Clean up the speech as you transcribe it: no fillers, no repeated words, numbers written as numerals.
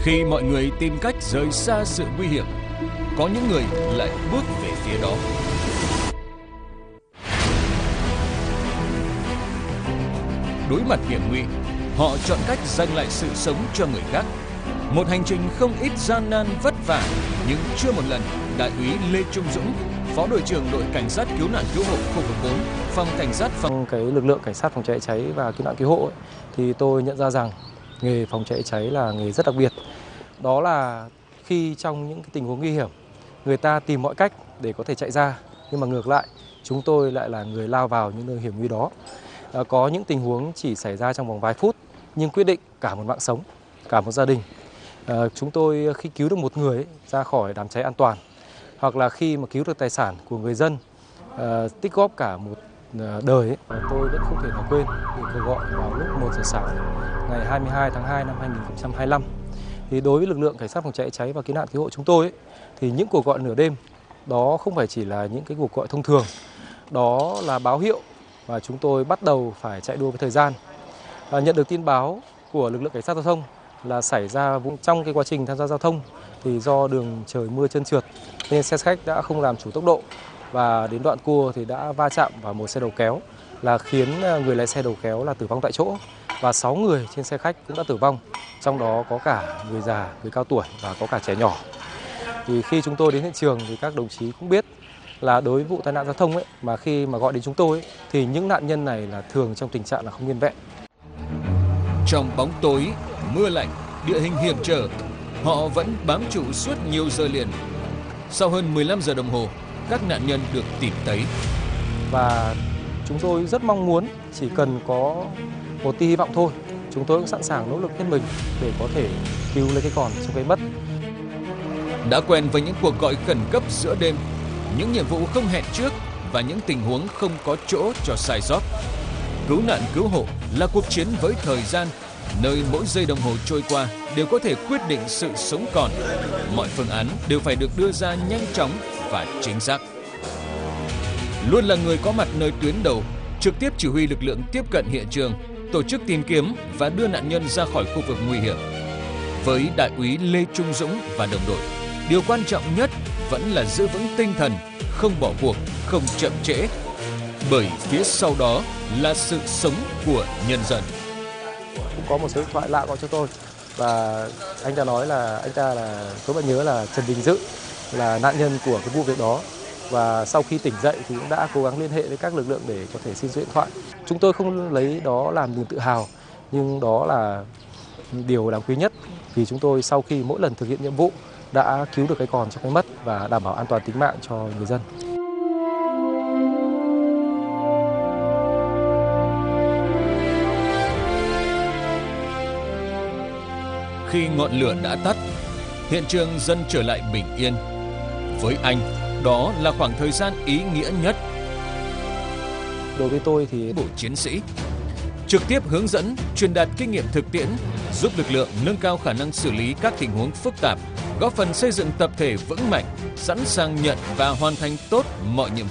Khi mọi người tìm cách rời xa sự nguy hiểm, có những người lại bước về phía đó. Đối mặt hiểm nguy, họ chọn cách giành lại sự sống cho người khác. Một hành trình không ít gian nan vất vả, nhưng chưa một lần Đại úy Lê Trung Dũng, Phó đội trưởng đội cảnh sát cứu nạn cứu hộ khu vực 4, phòng cảnh sát Trong cái lực lượng cảnh sát phòng cháy cháy và cứu nạn cứu hộ thì tôi nhận ra rằng nghề phòng cháy cháy là nghề rất đặc biệt. Đó là khi trong những cái tình huống nguy hiểm, người ta tìm mọi cách để có thể chạy ra, nhưng mà ngược lại, chúng tôi lại là người lao vào những nơi hiểm nguy đó. Có những tình huống chỉ xảy ra trong vòng vài phút, nhưng quyết định cả một mạng sống, cả một gia đình. Chúng tôi khi cứu được một người ra khỏi đám cháy an toàn, hoặc là khi mà cứu được tài sản của người dân, tích góp cả một đời, tôi vẫn không thể nào quên những cuộc gọi vào lúc 1 giờ sáng ngày 22 tháng 2 năm 2025. Thì đối với lực lượng cảnh sát phòng cháy cháy và cứu nạn cứu hộ chúng tôi thì những cuộc gọi nửa đêm đó không phải chỉ là những cái cuộc gọi thông thường, đó là báo hiệu và chúng tôi bắt đầu phải chạy đua với thời gian. Nhận được tin báo của lực lượng cảnh sát giao thông là xảy ra vụ trong cái quá trình tham gia giao thông thì do đường trời mưa trơn trượt nên xe khách đã không làm chủ tốc độ và đến đoạn cua thì đã va chạm vào một xe đầu kéo, là khiến người lái xe đầu kéo là tử vong tại chỗ và 6 người trên xe khách cũng đã tử vong, trong đó có cả người già, người cao tuổi và có cả trẻ nhỏ. Thì khi chúng tôi đến hiện trường thì các đồng chí cũng biết là đối với vụ tai nạn giao thông mà khi mà gọi đến chúng tôi thì những nạn nhân này là thường trong tình trạng là không nguyên vẹn. Trong bóng tối, mưa lạnh, địa hình hiểm trở, họ vẫn bám trụ suốt nhiều giờ liền. Sau hơn 15 giờ đồng hồ, các nạn nhân được tìm thấy. Và chúng tôi rất mong muốn chỉ cần có một tia hy vọng thôi, chúng tôi cũng sẵn sàng nỗ lực hết mình để có thể cứu lấy cái còn trong cái mất. Đã quen với những cuộc gọi khẩn cấp giữa đêm, những nhiệm vụ không hẹn trước và những tình huống không có chỗ cho sai sót. Cứu nạn cứu hộ là cuộc chiến với thời gian, nơi mỗi giây đồng hồ trôi qua đều có thể quyết định sự sống còn. Mọi phương án đều phải được đưa ra nhanh chóng và chính xác. Luôn là người có mặt nơi tuyến đầu, trực tiếp chỉ huy lực lượng tiếp cận hiện trường, tổ chức tìm kiếm và đưa nạn nhân ra khỏi khu vực nguy hiểm. Với Đại úy Lê Trung Dũng và đồng đội, điều quan trọng nhất vẫn là giữ vững tinh thần, không bỏ cuộc, không chậm trễ. Bởi phía sau đó là sự sống của nhân dân. Cũng có một số điện thoại lạ gọi cho tôi và anh ta nói là tôi vẫn nhớ là Trần Đình Dự là nạn nhân của cái vụ việc đó, và sau khi tỉnh dậy thì cũng đã cố gắng liên hệ với các lực lượng để có thể xin số điện thoại. Chúng tôi không lấy đó làm niềm tự hào, nhưng đó là điều đáng quý nhất vì chúng tôi sau khi mỗi lần thực hiện nhiệm vụ đã cứu được cái còn trong cái mất và đảm bảo an toàn tính mạng cho người dân. Khi ngọn lửa đã tắt, hiện trường dần trở lại bình yên. Với anh, đó là khoảng thời gian ý nghĩa nhất. Đối với tôi thì bộ chiến sĩ trực tiếp hướng dẫn, truyền đạt kinh nghiệm thực tiễn, giúp lực lượng nâng cao khả năng xử lý các tình huống phức tạp, góp phần xây dựng tập thể vững mạnh, sẵn sàng nhận và hoàn thành tốt mọi nhiệm vụ.